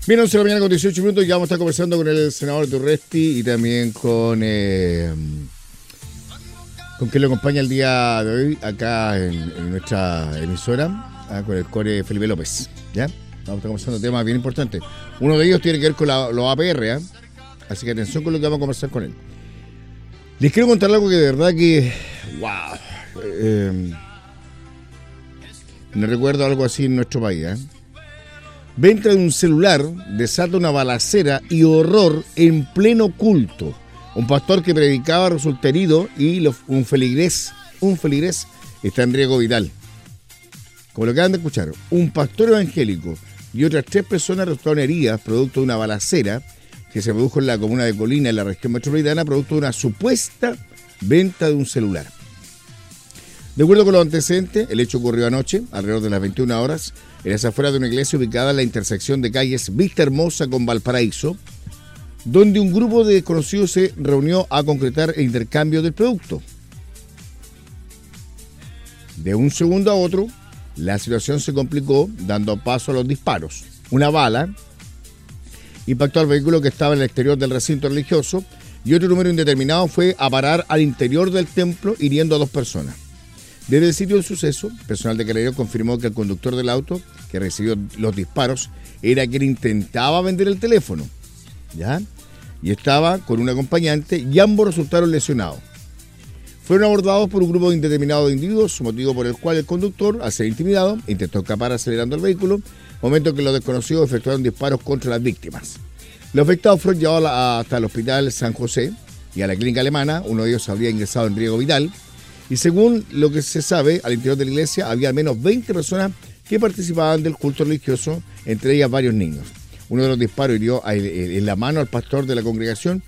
Bien, 11 de la mañana con 18 minutos. Ya vamos a estar conversando con el senador Durresti y también con quien lo acompaña el día de hoy acá en nuestra emisora, con el core Felipe López. ¿Ya? Vamos a estar conversando temas bien importantes. Uno de ellos tiene que ver con los APR, así que atención con lo que vamos a conversar con él. Les quiero contar algo que de verdad que... ¡Wow! Me recuerdo algo así en nuestro país, Venta de un celular desata una balacera y horror en pleno culto. Un pastor que predicaba resulta herido y un feligrés está en riesgo vital. Como lo acaban de escuchar, un pastor evangélico y otras 3 personas resultaron heridas producto de una balacera que se produjo en la comuna de Colina, en la región metropolitana, producto de una supuesta venta de un celular. De acuerdo con los antecedentes, el hecho ocurrió anoche, alrededor de las 21 horas, en las afueras de una iglesia ubicada en la intersección de calles Vista Hermosa con Valparaíso, donde un grupo de desconocidos se reunió a concretar el intercambio del producto. De un segundo a otro, la situación se complicó, dando paso a los disparos. Una bala impactó al vehículo que estaba en el exterior del recinto religioso y otro número indeterminado fue a parar al interior del templo, hiriendo a 2 personas. Desde el sitio del suceso, personal de Carabineros confirmó que el conductor del auto que recibió los disparos era quien intentaba vender el teléfono, ¿ya? Y estaba con un acompañante y ambos resultaron lesionados. Fueron abordados por un grupo indeterminado de individuos, motivo por el cual el conductor, al ser intimidado, intentó escapar acelerando el vehículo, momento en que los desconocidos efectuaron disparos contra las víctimas. Los afectados fueron llevados hasta el hospital San José y a la clínica alemana. Uno de ellos habría ingresado en riesgo vital. Y según lo que se sabe, al interior de la iglesia había al menos 20 personas que participaban del culto religioso, entre ellas varios niños. Uno de los disparos hirió en la mano al pastor de la congregación